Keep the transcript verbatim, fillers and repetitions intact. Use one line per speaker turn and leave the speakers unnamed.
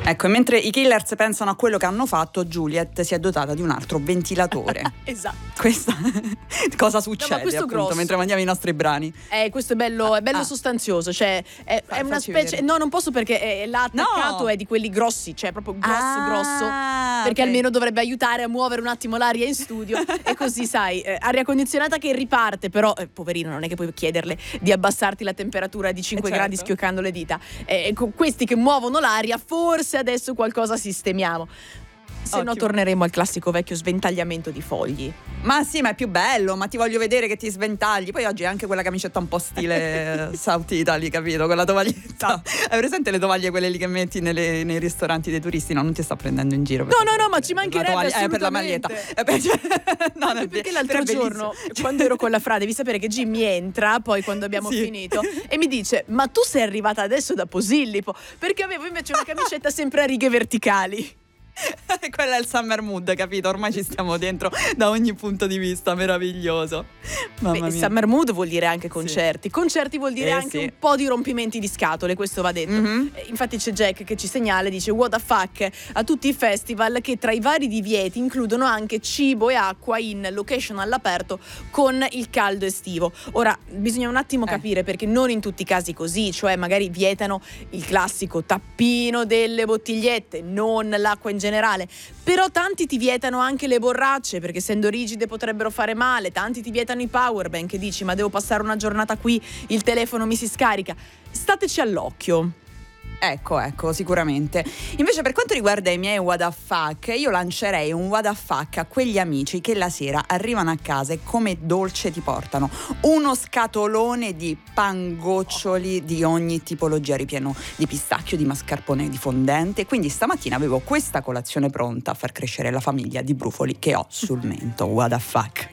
Ecco, e mentre i killers pensano a quello che hanno fatto, Juliet si è dotata di un altro ventilatore.
Esatto.
Questa cosa succede,
no, questo
appunto,
grosso.
mentre mandiamo i nostri brani.
Eh, questo è bello, è bello
Ah.
sostanzioso, cioè è, è una
facci
specie.
vedere.
No, non posso perché è, l'attaccato
No.
è di quelli grossi, cioè proprio grosso,
Ah,
grosso. Perché
ok.
almeno dovrebbe aiutare a muovere un attimo l'aria in studio. E così, sai, eh, aria condizionata che riparte, però, eh, poverino, non è che puoi chiederle di abbassarti la temperatura di cinque
Eh, certo.
gradi schioccando le dita. Eh, con questi che muovono l'aria, forse adesso qualcosa sistemiamo. Se no
Ottimo.
torneremo al classico vecchio sventagliamento di fogli.
Ma sì, ma è più bello, ma ti voglio vedere che ti sventagli. Poi oggi è anche quella camicetta un po' stile South Italy, capito? Con la tovaglietta. Hai presente le tovaglie quelle lì che metti nelle- nei ristoranti dei turisti? No, non ti sto prendendo in giro.
No, no, no, ma ci
La
mancherebbe
tovaglia- eh, per la
assolutamente.
maglietta. Eh, beh, cioè, no, no, è
Perché
be-
l'altro
però è
giorno,
bellissimo.
quando ero con la Fra, devi sapere che Jimmy entra, poi quando abbiamo
Sì.
finito, e mi dice: ma tu sei arrivata adesso da Posillipo? Perché avevo invece una camicetta sempre a righe verticali.
Quello è il summer mood, capito? Ormai ci stiamo dentro da ogni punto di vista, meraviglioso. Mamma
Beh,
mia.
summer mood vuol dire anche concerti. Concerti vuol dire
Eh,
anche
sì.
un po' di rompimenti di scatole, questo va detto.
Mhm.
Eh, Infatti c'è Jack che ci segnala, dice: what the fuck a tutti i festival che tra i vari divieti includono anche cibo e acqua in location all'aperto con il caldo estivo. Ora bisogna un attimo
Eh.
capire, perché non in tutti i casi così, cioè magari vietano il classico tappino delle bottigliette, non l'acqua in generale. Però tanti ti vietano anche le borracce, perché essendo rigide potrebbero fare male. Tanti ti vietano i powerbank e dici: ma devo passare una giornata qui, il telefono mi si scarica. Stateci all'occhio.
Ecco, ecco, sicuramente. Invece per quanto riguarda i miei what the fuck, io lancerei un what the fuck a quegli amici che la sera arrivano a casa e come dolce ti portano uno scatolone di pangoccioli di ogni tipologia, ripieno di pistacchio, di mascarpone, di fondente. Quindi stamattina avevo questa colazione pronta a far crescere la famiglia di brufoli che ho sul mento. What the fuck.